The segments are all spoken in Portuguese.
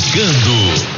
chegando.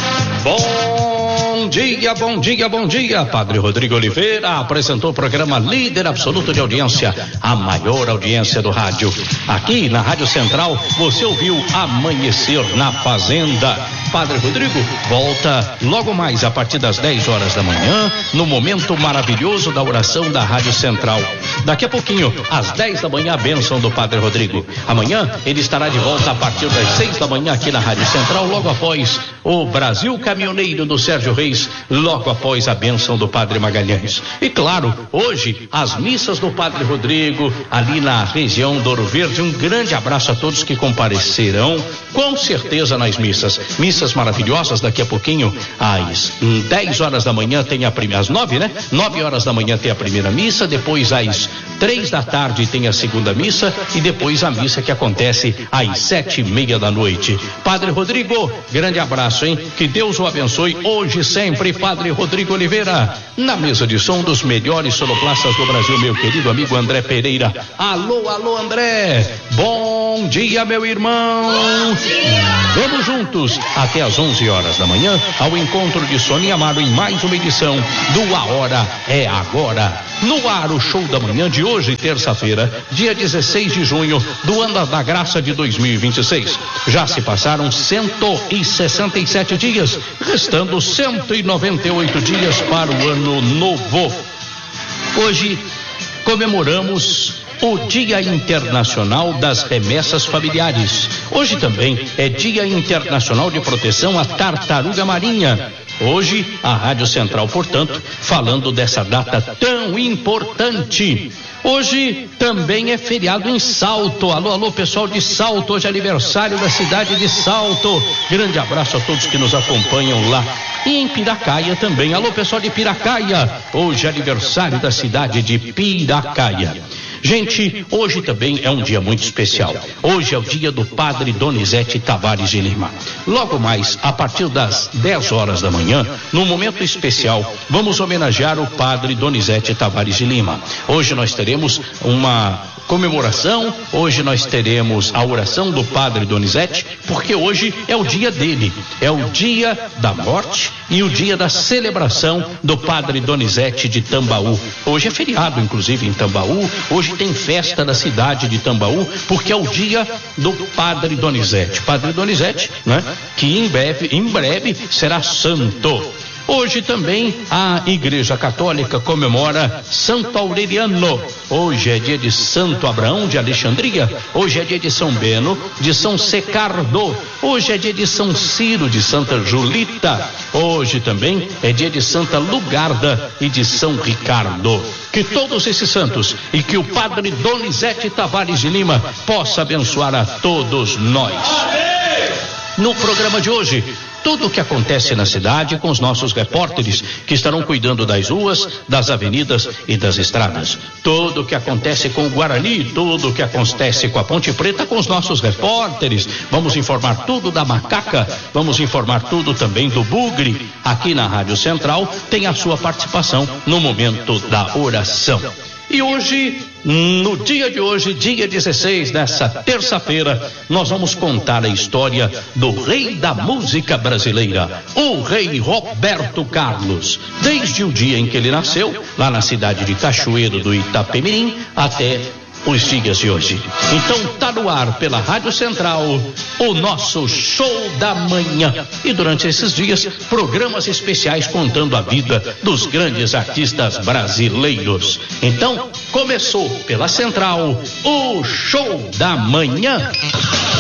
Bom dia, bom dia, bom dia. Padre Rodrigo Oliveira apresentou o programa Líder Absoluto de Audiência, a maior audiência do rádio. Aqui na Rádio Central, você ouviu Amanhecer na Fazenda. Padre Rodrigo volta logo mais a partir das 10 horas da manhã, no momento maravilhoso da oração da Rádio Central. Daqui a pouquinho, às 10 da manhã, a bênção do Padre Rodrigo. Amanhã, ele estará de volta a partir das 6 da manhã aqui na Rádio Central, logo após o Brasil Caminhoneiro do Sérgio Reis, logo após a bênção do Padre Magalhães. E claro, hoje, as missas do Padre Rodrigo, ali na região do Ouro Verde. Um grande abraço a todos que comparecerão, com certeza, nas missas. Missas maravilhosas, daqui a pouquinho, às 10 horas da manhã tem a primeira, às 9, né? 9 horas da manhã tem a primeira missa, depois às 3 da tarde tem a segunda missa e depois a missa que acontece às 7:30 da noite. Padre Rodrigo, grande abraço, hein? Que Deus o abençoe hoje e sempre. Padre Rodrigo Oliveira, na mesa de som dos melhores sonoplastas do Brasil, meu querido amigo André Pereira. Alô, alô, André. Bom dia, meu irmão. Bom dia. Vamos juntos até às 11 horas da manhã ao encontro de Sônia Amaro em mais uma edição do A Hora é Agora. No ar, o show da manhã de hoje, terça-feira, dia 16 de junho do ano da graça de 2026. Já se passaram 167 dias, restando 198 dias para o ano novo. Hoje comemoramos o Dia Internacional das Remessas Familiares. Hoje também é Dia Internacional de Proteção à Tartaruga Marinha. Hoje, a Rádio Central, portanto, falando dessa data tão importante. Hoje também é feriado em Salto. Alô, alô, pessoal de Salto. Hoje é aniversário da cidade de Salto. Grande abraço a todos que nos acompanham lá. E em Piracaia também. Alô, pessoal de Piracaia. Hoje é aniversário da cidade de Piracaia. Gente, hoje também é um dia muito especial. Hoje é o dia do Padre Donizete Tavares de Lima. Logo mais, a partir das 10 horas da manhã, num momento especial, vamos homenagear o Padre Donizete Tavares de Lima. Hoje nós teremos uma comemoração, hoje nós teremos a oração do Padre Donizete, porque hoje é o dia dele, é o dia da morte e o dia da celebração do Padre Donizete de Tambaú. Hoje é feriado, inclusive, em Tambaú. Hoje tem festa da cidade de Tambaú, porque é o dia do Padre Donizete. Padre Donizete, né? Que em breve será santo. Hoje também a Igreja Católica comemora Santo Aureliano. Hoje é dia de Santo Abraão de Alexandria. Hoje é dia de São Beno, de São Secardo. Hoje é dia de São Ciro, de Santa Julita. Hoje também é dia de Santa Lugarda e de São Ricardo. Que todos esses santos e que o Padre Donizete Tavares de Lima possa abençoar a todos nós. No programa de hoje, tudo o que acontece na cidade com os nossos repórteres que estarão cuidando das ruas, das avenidas e das estradas. Tudo o que acontece com o Guarani, tudo o que acontece com a Ponte Preta com os nossos repórteres. Vamos informar tudo da Macaca, vamos informar tudo também do Bugre. Aqui na Rádio Central tem a sua participação no momento da oração. E hoje, no dia de hoje, dia 16 dessa terça-feira, nós vamos contar a história do rei da música brasileira, o rei Roberto Carlos. Desde o dia em que ele nasceu, lá na cidade de Cachoeiro do Itapemirim, até os dias de hoje. Então tá no ar pela Rádio Central o nosso show da manhã. E durante esses dias, programas especiais contando a vida dos grandes artistas brasileiros. Então, começou pela Central o show da manhã.